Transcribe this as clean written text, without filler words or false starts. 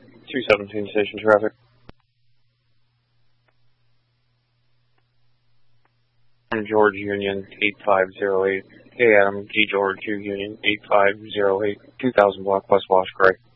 217 station traffic. George Union 8508. Hey Adam, G George U Union 8508, 2000 block West Wash Gray.